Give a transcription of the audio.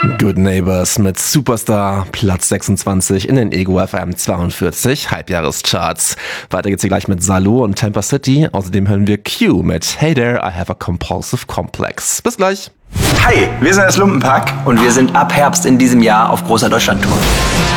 Good Neighbors mit Superstar, Platz 26 in den Ego FM 42 Halbjahrescharts. Weiter geht's hier gleich mit Salo und Tampa City. Außerdem hören wir Q mit Hey There, I Have a Compulsive Complex. Bis gleich. Hi, wir sind das Lumpenpack und wir sind ab Herbst in diesem Jahr auf großer Deutschlandtour.